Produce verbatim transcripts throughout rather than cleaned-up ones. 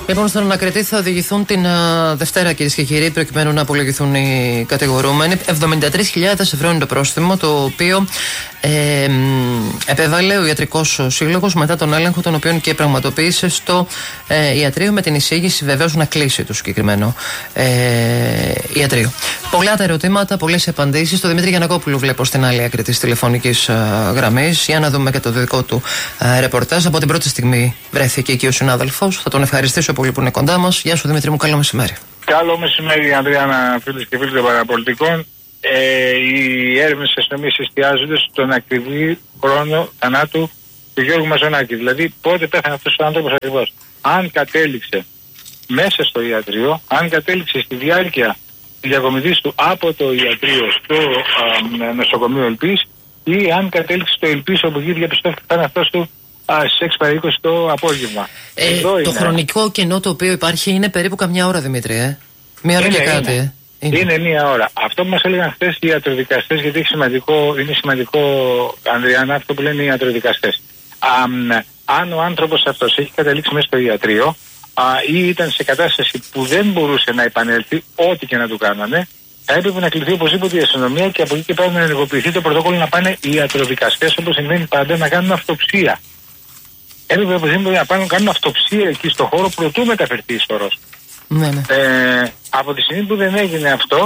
Λοιπόν, στον ανακριτή θα οδηγηθούν την uh, Δευτέρα, κυρίες και κύριοι, προκειμένου να απολογηθούν οι κατηγορούμενοι. εβδομήντα τρεις χιλιάδες ευρώ είναι το πρόστιμο, το οποίο ε, επέβαλε ο Ιατρικός Σύλλογος μετά τον έλεγχο, τον οποίο και πραγματοποίησε στο ε, ιατρείο, με την εισήγηση βεβαίως να κλείσει το συγκεκριμένο ε, ιατρείο. Πολλά τα ερωτήματα, πολλές απαντήσεις. Το Δημήτρη Γιαννακόπουλο βλέπω στην άλλη άκρη της τηλεφωνικής uh, γραμμής. Για να δούμε και το δικό του uh, ρεπορτάζ. Από την πρώτη στιγμή βρέθηκε εκεί ο συνάδελφος. Θα τον ευχαριστήσω πολύ που είναι κοντά μας. Γεια σου Δημήτρη μου, καλό μεσημέρι. Καλό μεσημέρι, Ανδριάννα, φίλους και φίλοι των παραπολιτικών. Ε, οι έρευνες της αστυνομίας εστιάζονται στον ακριβή χρόνο θανάτου του Γιώργου Μαζονάκη. Δηλαδή, πότε πέθανε αυτός ο άνθρωπος ακριβώς. Αν κατέληξε μέσα στο ιατρείο, αν κατέληξε στη διάρκεια της διακομιδής του από το ιατρείο στο α, νοσοκομείο Ελπής, ή αν κατέληξε στο Ελπής, όπου εκεί διαπιστώθηκε ο θάνατός του στις έξι παρά είκοσι το απόγευμα. Ε, το είναι. Χρονικό κενό το οποίο υπάρχει είναι περίπου καμιά ώρα, Δημήτρη. Ε? Μία ώρα είναι, και κάτι. Είναι. Ε? είναι. είναι μία ώρα. Αυτό που μας έλεγαν χθες οι ιατροδικαστές, γιατί έχει σημαντικό, είναι σημαντικό, Ανδριάννα, αυτό που λένε οι ιατροδικαστές. Α, αν ο άνθρωπος αυτός έχει καταλήξει μέσα στο ιατρείο α, ή ήταν σε κατάσταση που δεν μπορούσε να επανέλθει, ό,τι και να του κάνανε, θα έπρεπε να κληθεί οπωσδήποτε η αστυνομία και από εκεί και πέρα να ενεργοποιηθεί το πρωτόκολλο να πάνε οι ιατροδικαστές, όπως συμβαίνει πάντα, να κάνουν αυτοψία. Έπρεπε οπωσδήποτε να πάνε να κάνουν αυτοψία εκεί στο χώρο προτού μεταφερθεί η σωρός. Ναι, ναι. Ε, από τη στιγμή που δεν έγινε αυτό,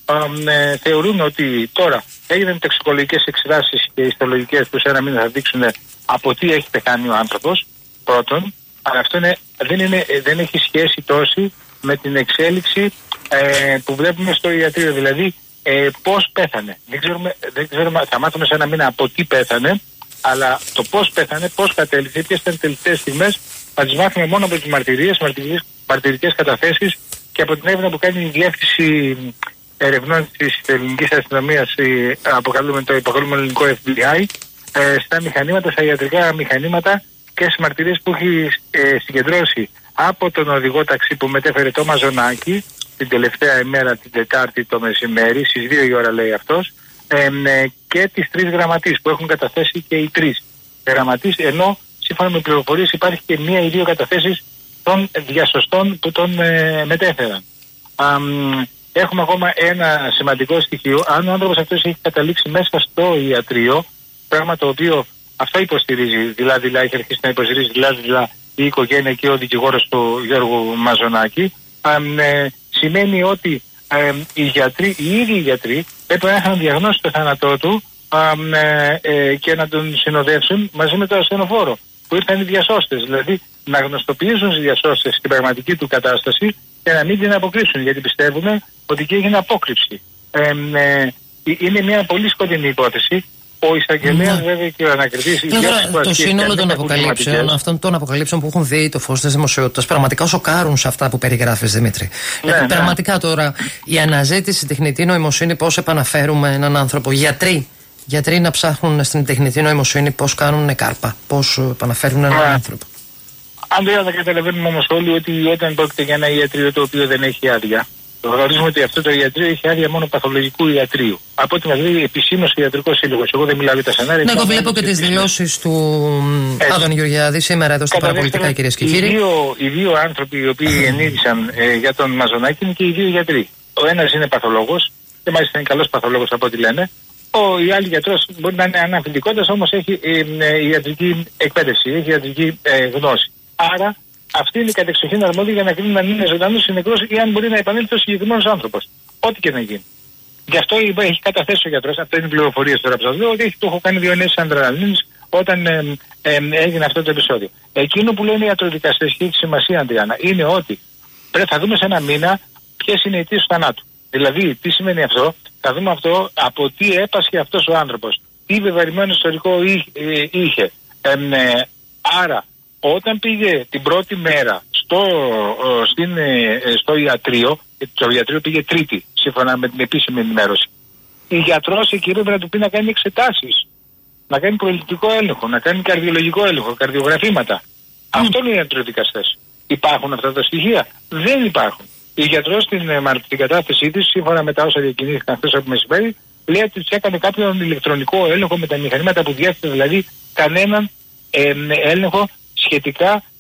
ε, θεωρούν ότι τώρα έγιναν τοξικολογικές εξετάσεις και ιστολογικές που σε ένα μήνα θα δείξουν από τι έχει πεθάνει ο άνθρωπος, πρώτον, αλλά αυτό είναι, δεν, είναι, δεν έχει σχέση τόση με την εξέλιξη ε, που βλέπουμε στο ιατρείο. Δηλαδή, ε, πώς πέθανε. Δεν ξέρουμε, δεν ξέρουμε, θα μάθουμε σε ένα μήνα από τι πέθανε, αλλά το πώς πέθανε, πώς κατέληξε, ποιες ήταν οι τελευταίες στιγμές, θα τις μάθουμε μόνο από τις μαρτυρίες, μαρτυρικές καταθέσεις και από την έρευνα που κάνει η Διεύθυνση Ερευνών της Ελληνικής Αστυνομίας, αποκαλούμε το υποκαλούμενο ελληνικό εφ μπι άι, ε, στα μηχανήματα, στα ιατρικά μηχανήματα και στις μαρτυρίες που έχει ε, συγκεντρώσει από τον οδηγό ταξί που μετέφερε το Μαζονάκη την τελευταία ημέρα, την Τετάρτη το μεσημέρι, στις δύο η ώρα λέει αυτός, ε, ε, και τις τρεις γραμματείς που έχουν καταθέσει και οι τρεις γραμματείς, ενώ σύμφωνα με πληροφορίες υπάρχει και μία ή δύο καταθέσεις των διασωστών που τον ε, μετέφεραν. Α, έχουμε ακόμα ένα σημαντικό στοιχείο. Αν ο άνθρωπος αυτός έχει καταλήξει μέσα στο ιατρείο, πράγμα το οποίο αυτό υποστηρίζει, δηλαδή, δηλαδή έχει αρχίσει να υποστηρίζει δηλαδή, δηλαδή η οικογένεια και ο δικηγόρος του Γιώργου Μαζονάκη, α, ε, σημαίνει ότι ε, οι γιατροί, οι ίδιοι οι γιατροί έπρεπε να είχαν διαγνώσει το θάνατό του α, ε, ε, και να τον συνοδεύσουν μαζί με το ασθενοφόρο που ήρθαν οι διασώστες, δηλαδή να γνωστοποιήσουν οι διασώστες την πραγματική του κατάσταση και να μην την αποκρύψουν, γιατί πιστεύουμε ότι εκεί έγινε απόκρυψη. Ε, ε, είναι μια πολύ σκοτεινή υπόθεση. Ο εισαγγελέας, ναι, βέβαια, και ο ανακριτής. Το σύνολο των αποκαλύψεων, αυτών των αποκαλύψεων που έχουν δει το φως της δημοσιότητας, πραγματικά σοκάρουν σε αυτά που περιγράφεις, Δημήτρη. Ναι, ε, ναι. Πραγματικά τώρα η αναζήτηση, η τεχνητή νοημοσύνη, πώς επαναφέρουμε έναν άνθρωπο. Γιατροί, γιατροί να ψάχνουν στην τεχνητή νοημοσύνη πώς κάνουν κάρπα, πώς επαναφέρουν έναν yeah. άνθρωπο. Αντρέα, θα καταλαβαίνουμε όμως όλοι ότι όταν πρόκειται για ένα ιατρείο το οποίο δεν έχει άδεια, γνωρίζουμε ότι αυτό το ιατρείο έχει άδεια μόνο παθολογικού ιατρίου. Από ό,τι μας λέει επισήμως ο Ιατρικός Σύλλογος. Εγώ δεν μιλάω για τα σενάρια. Ναι, εγώ βλέπω και τις δηλώσεις του Άδων Γεωργιάδη σήμερα εδώ στα παραπολιτικά, κυρίες και κύριοι. Οι δύο, οι δύο άνθρωποι οι οποίοι ενήργησαν ε, για τον Μαζονάκη είναι και οι δύο γιατροί. Ο ένας είναι παθολόγος, και μάλιστα είναι καλός παθολόγος από ό,τι λένε. Ο η άλλη γιατρός μπορεί να είναι αναμφιλικότας, όμως έχει ε, ε, ιατρική εκπαίδευση, έχει ιατρική ε, γνώση. Άρα αυτή είναι η κατεξοχήν αρμόδια για να κρίνουν αν είναι ζωντανός ή νεκρός ή αν μπορεί να επανέλθει ο συγκεκριμένος άνθρωπος. Ό,τι και να γίνει. Γι' αυτό έχει καταθέσει ο γιατρός, αυτό είναι οι πληροφορίες τώρα που σας λέω, ότι το έχω κάνει δύο ενέσεις αντραλίνης όταν ε, ε, ε, έγινε αυτό το επεισόδιο. Εκείνο που λένε οι ιατροδικαστές και έχει σημασία, Αντριάννα, είναι ότι πρέπει θα δούμε σε ένα μήνα ποιες είναι οι αιτίες του θανάτου. Δηλαδή, τι σημαίνει αυτό, θα δούμε αυτό από τι έπασχε αυτός ο άνθρωπος, τι βεβαρημένο ιστορικό είχε. Ε, ε, άρα, όταν πήγε την πρώτη μέρα στο, στην, στο ιατρείο, το ιατρείο πήγε Τρίτη, σύμφωνα με την επίσημη ενημέρωση, η γιατρός εκεί έπρεπε να του πει να κάνει εξετάσεις, να κάνει προληπτικό έλεγχο, να κάνει καρδιολογικό έλεγχο, καρδιογραφήματα. Mm. Αυτό είναι οι ιατροδικαστές. Υπάρχουν αυτά τα στοιχεία? Δεν υπάρχουν. Η γιατρός στην, στην κατάθεσή της, σύμφωνα με τα όσα διακινήθηκαν χθες από μεσημέρι, λέει ότι της έκανε κάποιον ηλεκτρονικό έλεγχο με τα μηχανήματα που διέθετε, δηλαδή κανέναν ε, έλεγχο σχετικά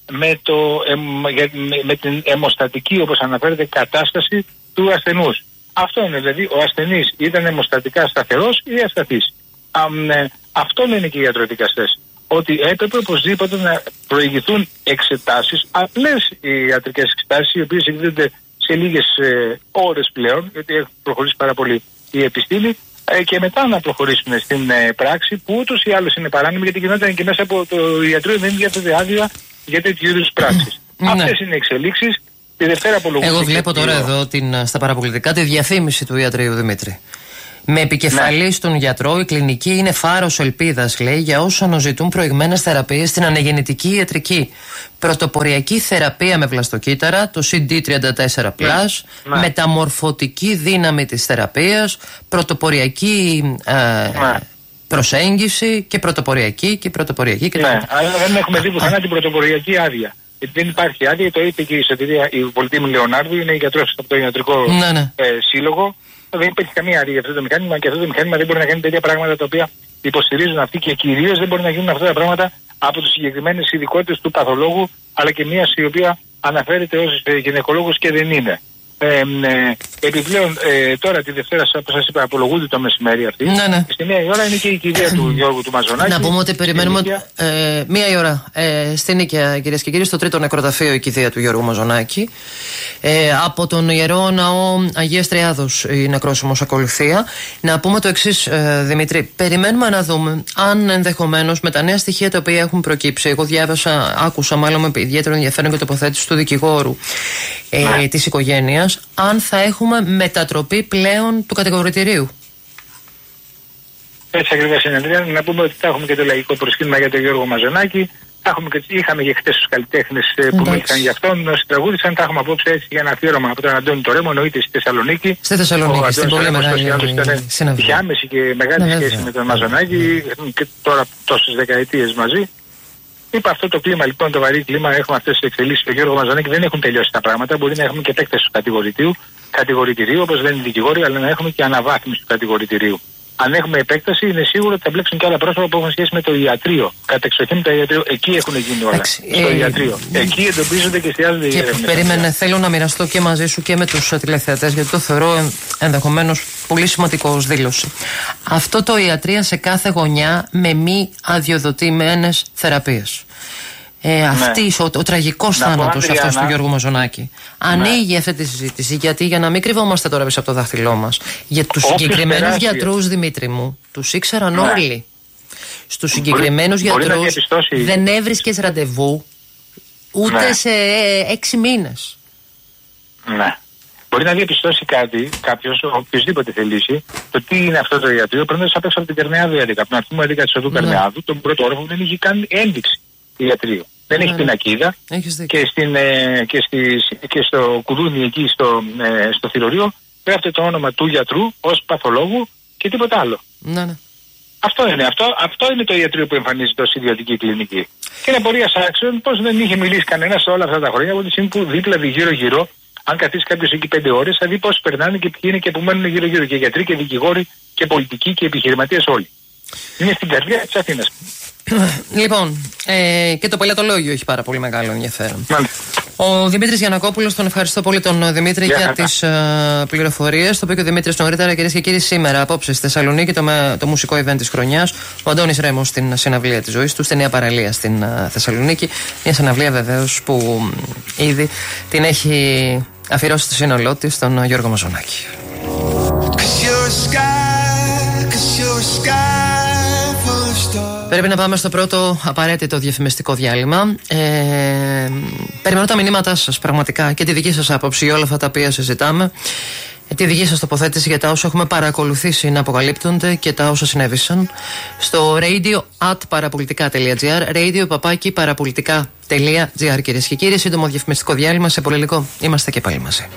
με, το, με, με την αιμοστατική, όπως αναφέρεται, κατάσταση του ασθενούς. Αυτό είναι, δηλαδή ο ασθενής ήταν αιμοστατικά σταθερός ή ασταθής. Α, ε, αυτό είναι και οι ιατροδικαστές. Ότι έπρεπε οπωσδήποτε να προηγηθούν εξετάσεις, απλές οι ιατρικές εξετάσεις, οι οποίες εκδίδονται σε λίγες ε, ώρες πλέον, γιατί έχει προχωρήσει πάρα πολύ η επιστήμη, ε, και μετά να προχωρήσουν στην ε, πράξη, που ούτως ή άλλως είναι παράνομη, γιατί γινόταν και μέσα από το ιατρείο δεν διάθεται άδεια για τέτοιου είδους πράξεις. Ναι. Αυτές είναι οι εξελίξεις. Τη Δευτέρα απολογούνται. Εγώ βλέπω τώρα και... εδώ την, στα παραπολιτικά τη διαφήμιση του ιατρείου Δημήτρη. Με επικεφαλή ναι. στον γιατρό, η κλινική είναι φάρος ελπίδας, λέει, για όσους αναζητούν προηγμένες θεραπείες στην αναγεννητική ιατρική. Πρωτοποριακή θεραπεία με βλαστοκύτταρα, το σι ντι τριάντα τέσσερα πλας, ναι. μεταμορφωτική δύναμη της θεραπείας, πρωτοποριακή ε, ναι. προσέγγιση και πρωτοποριακή και πρωτοποριακή. Και ναι, αλλά δεν έχουμε δει πουθενά την πρωτοποριακή άδεια. Γιατί δεν υπάρχει άδεια, το είπε και η Σωτηρία, η Πολυτήμη Λεωνάρδου, είναι γιατρός από το Ιατρικό ναι, ναι. Ε, Σύλλογο. Δεν υπάρχει καμία άδεια για αυτό το μηχάνημα και αυτό το μηχάνημα δεν μπορεί να κάνει τέτοια πράγματα τα οποία υποστηρίζουν αυτοί και κυρίως δεν μπορεί να γίνουν αυτά τα πράγματα από τις συγκεκριμένες ειδικότητες του παθολόγου, αλλά και μίας η οποία αναφέρεται ως γυναικολόγος και δεν είναι. Ε, ε, επιπλέον ε, τώρα τη Δευτέρα, όπως σας είπα, απολογούνται το μεσημέρι αυτή. Ναι, ναι. Στη μία η ώρα είναι και η κηδεία του Γιώργου του Μαζονάκη. Να πούμε ότι περιμένουμε ε, μία η ώρα ε, στην Νίκαια, κυρίες και κύριοι, στο τρίτο νεκροταφείο η κηδεία του Γιώργου Μαζονάκη. Ε, από τον Ιερό Ναό Αγίας Τριάδος η νεκρόσιμος ακολουθία. Να πούμε το εξής, ε, Δημήτρη. Περιμένουμε να δούμε αν ενδεχομένως με τα νέα στοιχεία τα οποία έχουν προκύψει. Εγώ διάβασα, άκουσα μάλλον με ιδιαίτερο ενδιαφέρον και τοποθέτηση του δικηγόρου ε, της οικογένειας, αν θα έχουμε μετατροπή πλέον του κατηγορητηρίου. Έτσι ακριβώς είναι. Να πούμε ότι θα έχουμε και το λαϊκό προσκύνημα για τον Γιώργο Μαζονάκη. Έχουμε και, είχαμε και χτες τους καλλιτέχνες που μίλησαν για αυτόν, όσοι τραγούδησαν. Τα έχουμε απόψε έτσι για ένα αφιέρωμα από τον Αντώνη Τορέμο, εννοείται στη Θεσσαλονίκη. Στη Θεσσαλονίκη, στην πολύ μεγάλη συναυλία. Είχε άμεση και μεγάλη ναι, σχέση με τον Μαζονάκη και τώρα τόσες δεκαετίες μαζί. Είπα αυτό το κλίμα λοιπόν, το βαρύ κλίμα, έχουμε αυτές τις εξελίξεις στο Γιώργο Μαζονάκη, δεν έχουν τελειώσει τα πράγματα. Μπορεί να έχουμε και επέκταση του κατηγορητηρίου, κατηγορητηρίου, όπως δεν είναι δικηγόροι, αλλά να έχουμε και αναβάθμιση του κατηγορητηρίου. Αν έχουμε επέκταση, είναι σίγουρο ότι θα μπλέξουν και άλλα πρόσωπα που έχουν σχέση με το ιατρείο. Κατεξοχήν το ιατρείο, εκεί έχουν γίνει όλα. Άξι, στο ε, ιατρείο. Ε, εκεί εντοπίζονται και εστιάζονται οι έρευνες. Περίμενε, θέλω να μοιραστώ και μαζί σου και με τους τηλεθεατές, γιατί το θεωρώ ενδεχομένως πολύ σημαντικό ως δήλωση. Αυτό το ιατρείο σε κάθε γωνιά με μη αδειοδοτημένες θεραπείες. Ε, αυτή, ναι. ο, ο τραγικός θάνατος αυτός του Γιώργου Μαζονάκη. Ανοίγει ναι. αυτή τη συζήτηση, γιατί για να μην κρυβόμαστε τώρα πίσω από το δάχτυλό μας, για τους συγκεκριμένους γιατρούς, Δημήτρη μου, τους ήξεραν ναι. όλοι. Στους συγκεκριμένους γιατρούς δεν έβρισκες ραντεβού ούτε ναι. σε έξι μήνες. Ναι. Μπορεί να διαπιστώσει κάτι, κάποιος, οποιοδήποτε θελήσει, το τι είναι αυτό το ιατρείο, πρέπει να απ' έξω από την Κερνεάδου έντεκα. Από την αρχή μου έντεκα της οδού Κερνεάδου, τον πρώτο όροφο δεν είχε καν ένδειξη ιατρείο. Δεν έχει πινακίδα και, στην, ε, και, στις, και στο κουδούνι εκεί στο, ε, στο θηρορείο γράφεται το όνομα του γιατρού ως παθολόγου και τίποτα άλλο. Ναι, ναι. Αυτό είναι, αυτό, αυτό είναι το ιατρείο που εμφανίζεται ως ιδιωτική κλινική. Και είναι απορία άξιων πως δεν είχε μιλήσει κανένας όλα αυτά τα χρόνια, από τη στιγμή που δίπλα γύρω-γύρω, αν καθίσει κάποιος εκεί πέντε ώρες, θα δει πώς περνάνε και ποιοι είναι και που μένουν γύρω-γύρω. Και γιατροί και δικηγόροι και πολιτικοί και επιχειρηματίες όλοι. Είναι στην καρδιά της Αθήνας. Λοιπόν, ε, και το πελατολόγιο έχει πάρα πολύ μεγάλο ενδιαφέρον. Μάλιστα. Ο Δημήτρης Γιαννακόπουλος, τον ευχαριστώ πολύ τον Δημήτρη για, για τις uh, πληροφορίες. Το είπε και ο Δημήτρης νωρίτερα, κυρίες και κύριοι, σήμερα απόψε στη Θεσσαλονίκη το, το μουσικό event της χρονιάς. Ο Αντώνης Ρέμος στην συναυλία της ζωής του, στη Νέα Παραλία στην uh, Θεσσαλονίκη. Μια συναυλία βεβαίως που ήδη την έχει αφιερώσει στο σύνολό της στον Γιώργο Μαζονάκη. Πρέπει να πάμε στο πρώτο απαραίτητο διαφημιστικό διάλειμμα. Ε, περιμένω τα μηνύματά σας πραγματικά και τη δική σας άποψη για όλα αυτά τα οποία συζητάμε. Τη δική σας τοποθέτηση για τα όσα έχουμε παρακολουθήσει να αποκαλύπτονται και τα όσα συνέβησαν. Στο radio at parapolitica.gr, radio παπάκι parapolitica.gr, κυρίες και κύριοι. Σύντομο διαφημιστικό διάλειμμα, σε πολύ λίγο είμαστε και πάλι μαζί.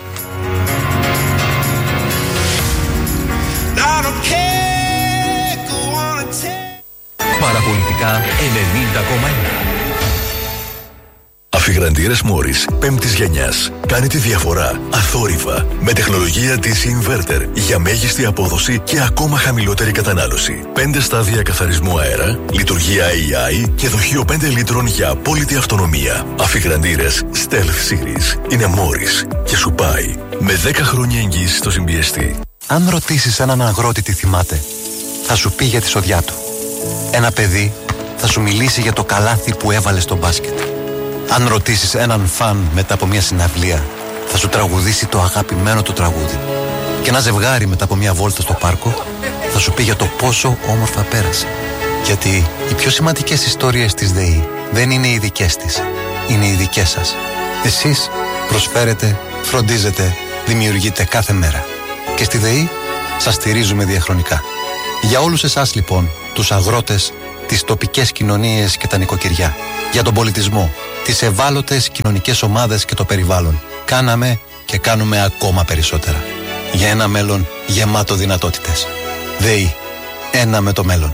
Παραπολιτικά ενενήντα κόμμα ένα. Αφιγραντήρες Μόρις πέμπτης γενιάς. Κάνει τη διαφορά αθόρυβα με τεχνολογία ντι σι Inverter για μέγιστη απόδοση και ακόμα χαμηλότερη κατανάλωση. πέντε στάδια καθαρισμού αέρα, λειτουργία έι άι και δοχείο πέντε λίτρων για απόλυτη αυτονομία. Αφιγραντήρες Stealth Series είναι Μόρις και σου πάει με δέκα χρόνια εγγύηση στο συμπιεστή. Αν ρωτήσεις έναν αγρότη τι θυμάται, θα σου πει για τη σοδιά του. Ένα παιδί θα σου μιλήσει για το καλάθι που έβαλε στο μπάσκετ. Αν ρωτήσεις έναν φαν μετά από μια συναυλία, θα σου τραγουδήσει το αγαπημένο του τραγούδι. Και ένα ζευγάρι μετά από μια βόλτα στο πάρκο θα σου πει για το πόσο όμορφα πέρασε. Γιατί οι πιο σημαντικές ιστορίες της ΔΕΗ δεν είναι οι δικές της, είναι οι δικές σας. Εσείς προσφέρετε, φροντίζετε, δημιουργείτε κάθε μέρα. Και στη ΔΕΗ σας στηρίζουμε διαχρονικά. Για όλους εσάς λοιπόν, τους αγρότες, τις τοπικές κοινωνίες και τα νοικοκυριά, για τον πολιτισμό, τις ευάλωτες κοινωνικές ομάδες και το περιβάλλον, κάναμε και κάνουμε ακόμα περισσότερα. Για ένα μέλλον γεμάτο δυνατότητες. ΔΕΗ. Ένα με το μέλλον.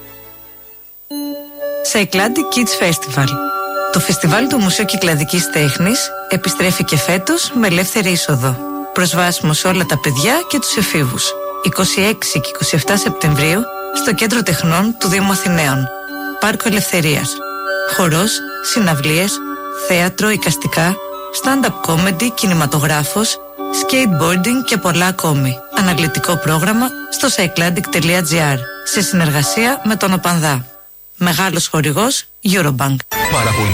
Cycladic Kids Festival. Το φεστιβάλ του Μουσείου Κυκλαδικής Τέχνης επιστρέφει και φέτος με ελεύθερη είσοδο. Προσβάσιμο σε όλα τα παιδιά και τους εφήβους. είκοσι έξι και είκοσι επτά Σεπτεμβρίου στο Κέντρο Τεχνών του Δήμου Αθηναίων. Πάρκο Ελευθερίας. Χορός, συναυλίες, θέατρο, εικαστικά, stand-up comedy, κινηματογράφος, skateboarding και πολλά ακόμη. Αναλυτικό πρόγραμμα στο cycladic τελεία gr σε συνεργασία με τον ΟΠΑΝΔΑ. Μεγάλος χορηγός Eurobank.